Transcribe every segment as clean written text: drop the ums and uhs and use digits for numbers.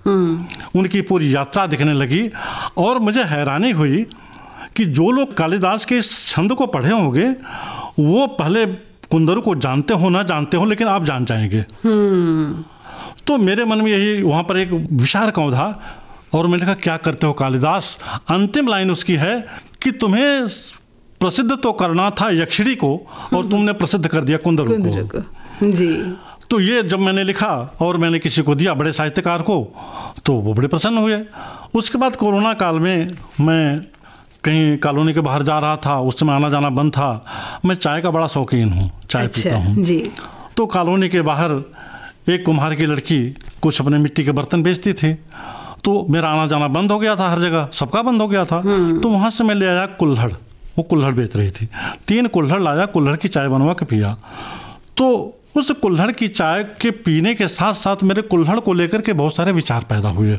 उनकी पूरी यात्रा दिखने लगी। और मुझे हैरानी हुई कि जो लोग कालिदास के इस छंद को पढ़े होंगे वो पहले कुंदरू को जानते हो ना जानते हो, लेकिन आप जान जाएंगे। तो मेरे मन में यही वहाँ पर एक विचार क्यों था, और मैंने कहा क्या करते हो कालिदास। अंतिम लाइन उसकी है कि तुम्हें प्रसिद्ध तो करना था यक्षिणी को और तुमने प्रसिद्ध कर दिया कुंदरू को। जी। तो ये जब मैंने लिखा और मैंने किसी को दिया, बड़े साहित्यकार को, तो वो बड़े प्रसन्न हुए। उसके बाद कोरोना काल में मैं कहीं कॉलोनी के बाहर जा रहा था, उस समय आना जाना बंद था। मैं चाय का बड़ा शौकीन हूँ, चाय पीता हूँ जी। तो कॉलोनी के बाहर एक कुम्हार की लड़की कुछ अपने मिट्टी के बर्तन बेचती थी। तो मेरा आना जाना बंद हो गया था, हर जगह सबका बंद हो गया था। तो वहाँ से मैं ले आया कुल्हड़, वो कुल्हड़ बेच रही थी। 3 कुल्हड़ लाया, कुल्हड़ की चाय बनवा के पिया। तो उस कुल्हड़ की चाय के पीने के साथ साथ मेरे कुल्हड़ को लेकर के बहुत सारे विचार पैदा हुए।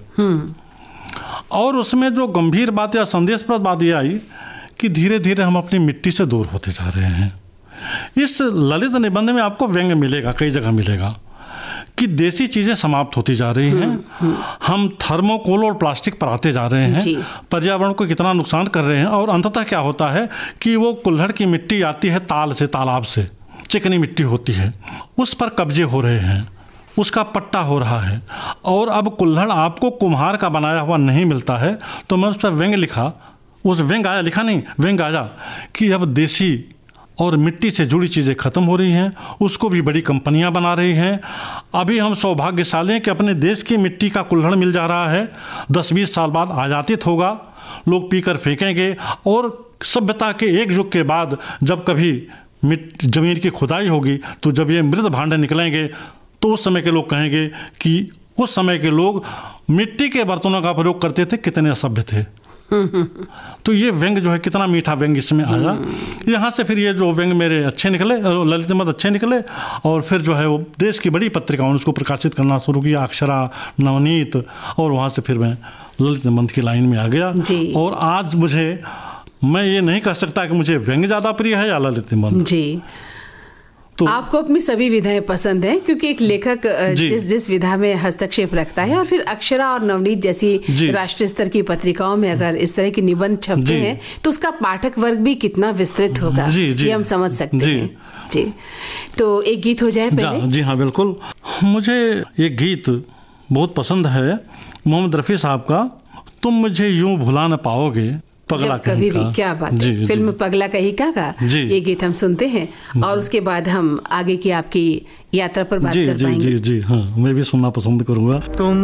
और उसमें जो गंभीर बात या संदेशप्रद बात ये आई कि धीरे धीरे हम अपनी मिट्टी से दूर होते जा रहे हैं। इस ललित निबंध में आपको व्यंग मिलेगा, कई जगह मिलेगा कि देसी चीज़ें समाप्त होती जा रही हैं। हम थर्मोकोल और प्लास्टिक पर आते जा रहे हैं, पर्यावरण को कितना नुकसान कर रहे हैं। और अंततः क्या होता है कि वो कुल्हड़ की मिट्टी आती है ताल से, तालाब से, चिकनी मिट्टी होती है, उस पर कब्जे हो रहे हैं, उसका पट्टा हो रहा है। और अब कुल्हड़ आपको कुम्हार का बनाया हुआ नहीं मिलता है। तो मैं उस पर व्यंग लिखा, उस व्यंग आया, लिखा नहीं, व्यंग आया कि अब देसी और मिट्टी से जुड़ी चीज़ें ख़त्म हो रही हैं, उसको भी बड़ी कंपनियां बना रही हैं। अभी हम सौभाग्यशाली हैं कि अपने देश की मिट्टी का कुल्हड़ मिल जा रहा है। 10-20 साल बाद आयातित होगा, लोग पीकर फेंकेंगे। और सभ्यता के एक युग के बाद जब कभी जमीन की खुदाई होगी, तो जब ये मृत भांडे निकलेंगे, तो उस समय के लोग कहेंगे कि उस समय के लोग मिट्टी के बर्तनों का प्रयोग करते थे, कितने असभ्य थे। तो ये व्यंग जो है, कितना मीठा व्यंग इसमें आया। यहाँ से फिर ये जो व्यंग मेरे अच्छे निकले, ललित निबंध अच्छे निकले। और फिर जो है वो देश की बड़ी पत्रिकाओं ने उसको प्रकाशित करना शुरू किया, अक्षरा, नवनीत। और वहाँ से फिर मैं ललित निबंध की लाइन में आ गया। और आज मैं ये नहीं कह सकता कि मुझे व्यंग ज़्यादा प्रिय है या ललित निबंध। जी। तो आपको अपनी सभी विधाएं पसंद हैं, क्योंकि एक लेखक जिस विधा में हस्तक्षेप रखता है, और फिर अक्षरा और नवनीत जैसी राष्ट्रीय स्तर की पत्रिकाओं में अगर इस तरह के निबंध छपते हैं, तो उसका पाठक वर्ग भी कितना विस्तृत होगा, ये हम समझ सकते हैं। जी। तो एक गीत हो जाए पहले। जी हाँ, बिल्कुल। मुझे एक गीत बहुत पसंद है, मोहम्मद रफ़ी साहब का, तुम मुझे यूं भुला न पाओगे, पगला कभी भी। क्या बात है। फिल्म पगला कहीं का ये गीत हम सुनते हैं, और उसके बाद हम आगे की आपकी यात्रा पर बात कर पाएंगे। जी हाँ, मैं भी सुनना पसंद करूंगा।